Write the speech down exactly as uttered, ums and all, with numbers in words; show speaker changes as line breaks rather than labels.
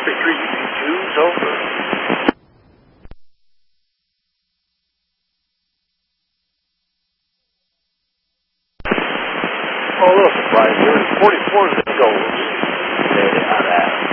Copy three U P two's over. Oh, a little surprise here. forty-four is the goal. Let's see how that.